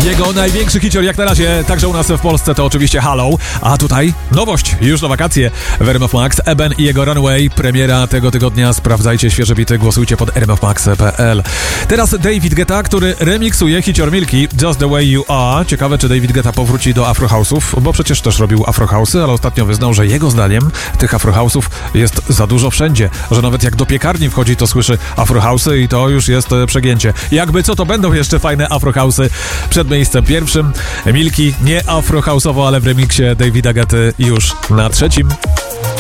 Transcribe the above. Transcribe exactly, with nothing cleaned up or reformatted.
Jego największy hicior jak na razie, także u nas w Polsce, to oczywiście Hello. A tutaj nowość, już na wakacje w R M F Max. Eben i jego Runway, premiera tego tygodnia. Sprawdzajcie świeże bity, głosujcie pod r m f max kropka p l. Teraz David Guetta, który remiksuje hicior Milki, Just the Way You Are. Ciekawe, czy David Guetta powróci do afrohouse'ów, bo przecież też robił afrohouse'y, ale ostatnio wyznał, że jego zdaniem tych afrohouse'ów jest za dużo wszędzie, że nawet jak do piekarni wchodzi, to słyszy afrohouse'y i to już jest przegięcie. Jakby co, to będą jeszcze fajne afrohouse'y przed miejscem pierwszym. Milki nie afrohouse'owo, ale w remiksie Davida Guetty już na trzecim.